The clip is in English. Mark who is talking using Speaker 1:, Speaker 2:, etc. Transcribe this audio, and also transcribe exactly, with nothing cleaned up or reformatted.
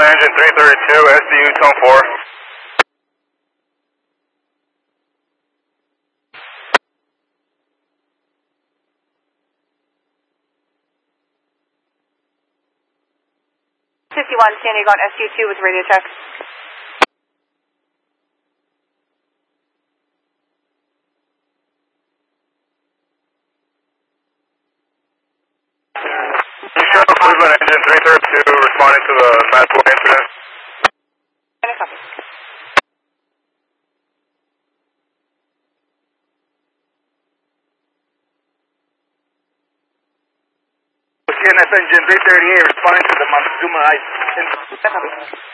Speaker 1: engine three thirty-two, S D U tone four.
Speaker 2: fifty-one, San Diego on S D U two with radio check.
Speaker 1: Chicago Cleveland engine three thirty-two responding to the Massport incident.
Speaker 2: And a copy.
Speaker 1: C N S engine three thirty-eight responding to the Montezuma incident.
Speaker 2: And a copy.